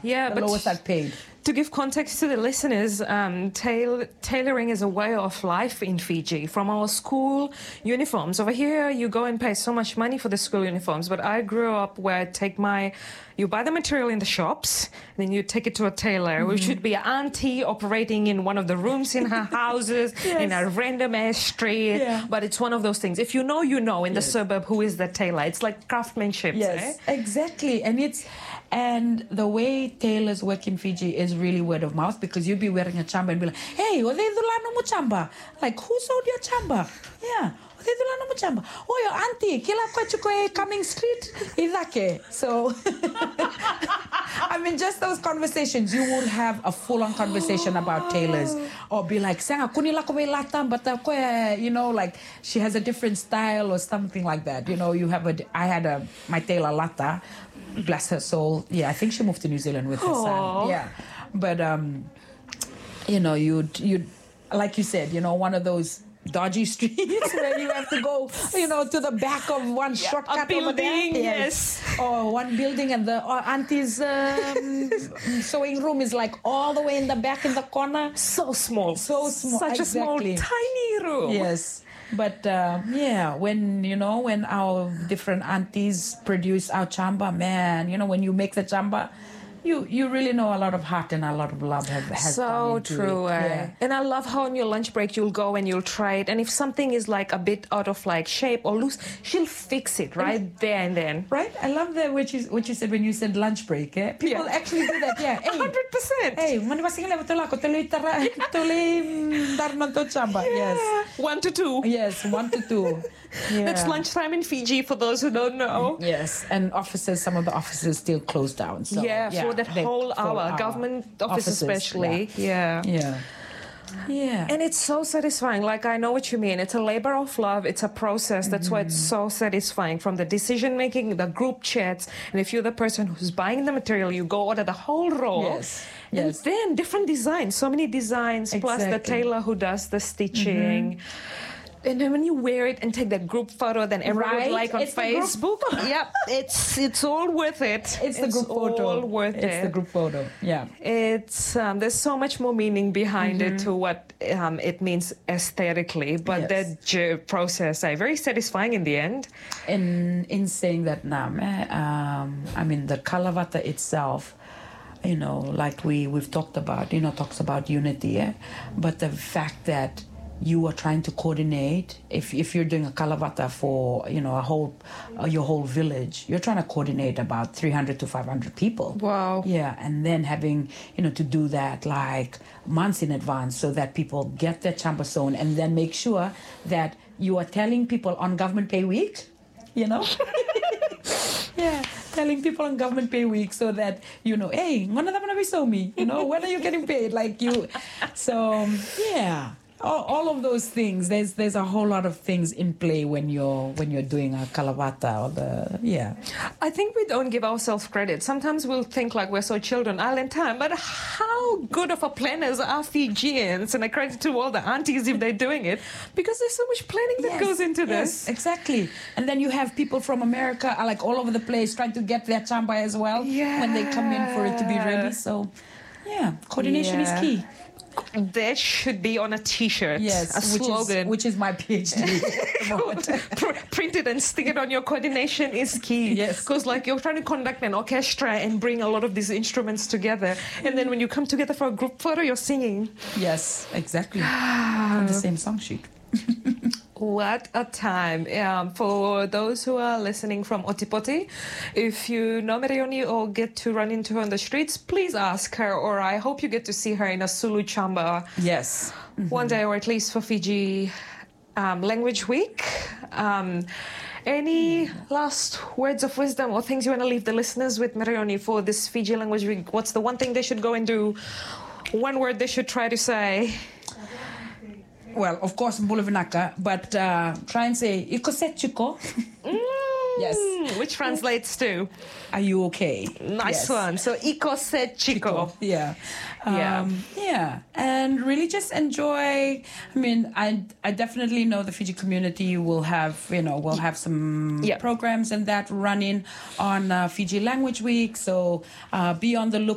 the lowest I've paid. To give context to the listeners, tailoring is a way of life in Fiji. From our school uniforms, over here you go and pay so much money for the school uniforms, but I grew up where you buy the material in the shops, and then you take it to a tailor, which should be an auntie operating in one of the rooms in her houses, in a random ass street. Yeah. But it's one of those things. If you know, you know in the suburb who is the tailor. It's like craftsmanship. Yes, exactly. And the way tailors work in Fiji is really word of mouth, because you'd be wearing a chamba and be like, hey, are they dulano mo chamba? Like, who sold your chamba? Yeah. Oh, your auntie, kila kwa coming street, idake. So, I mean, just those conversations, you will have a full-on conversation about tailors, or be like, "Sanga kunila ko latam, but like she has a different style or something like that." You know, I had my tailor Lata, bless her soul. Yeah, I think she moved to New Zealand with her son. Yeah, but you'd like you said, one of those dodgy streets where you have to go, to the back of one shortcut building, over there. Yes. Or one building, and the auntie's sewing room is like all the way in the back in the corner. So small. Such a small, tiny room. Yes. But when our different aunties produce our chamba, man, when you make the chamba, you really know a lot of heart and a lot of love has so into true. it. Yeah. And I love how on your lunch break you'll go and you'll try it, and if something is like a bit out of like shape or loose, she'll fix it right there and then. Right? I love that what you said when you said lunch break. Eh? People actually do that. Yeah. 100%. Hey, yes. 1 to 2. Yes, 1 to 2. Yeah. That's lunchtime in Fiji for those who don't know. Yes, and some of the offices still close down. So, for that whole hour. Government offices especially. Yeah. And it's so satisfying. Like, I know what you mean. It's a labor of love. It's a process. That's why it's so satisfying. From the decision making, the group chats, and if you're the person who's buying the material, you go order the whole roll. Yes. And then different designs, so many designs, plus the tailor who does the stitching. And then when you wear it and take that group photo, then everyone would like on Facebook. Yep, it's all worth it. It's the group photo. All worth it. It's the group photo. Yeah. It's there's so much more meaning behind it to what it means aesthetically, but that process is very satisfying in the end. In saying that, I mean the Kalavata itself, like we've talked about, talks about unity, but the fact that you are trying to coordinate, if you're doing a Kalavata for your whole village, you're trying to coordinate about 300 to 500 people. Wow. Yeah, and then having to do that like months in advance so that people get their chamba sewn, and then make sure that you are telling people on government pay week, yeah, telling people on government pay week so that hey, when are they gonna be sew me? When are you getting paid? So yeah. All of those things. There's a whole lot of things in play when you're doing a Kalavata I think we don't give ourselves credit. Sometimes we'll think like we're so children island time, but how good of a planners are Fijians? And I credit to all the aunties if they're doing it, because there's so much planning that goes into this. Exactly. And then you have people from America like all over the place trying to get their chamba as well when they come in for it to be ready. So coordination is key. That should be on a T-shirt. Yes, a slogan. Which is my PhD. Print it and stick it on your coordination is key. Yes. Because you're trying to conduct an orchestra and bring a lot of these instruments together. And then when you come together for a group photo, you're singing. Yes, exactly. On the same song sheet. What a time. For those who are listening from Otipoti, if you know Merioni or get to run into her on the streets, please ask her, or I hope you get to see her in a Sulu chamba. Yes. One day, or at least for Fiji Language Week. Any last words of wisdom or things you want to leave the listeners with, Merioni, for this Fiji Language Week? What's the one thing they should go and do? One word they should try to say? Well, of course, Mbuluvinaka, but try and say, Ikosetchiko. Yes. Which translates to? Are you okay? Nice one. So, Ikosetchiko. Yeah. And really just enjoy. I mean, I definitely know the Fiji community will have, some programs and that running on Fiji Language Week. So, be on the lookout.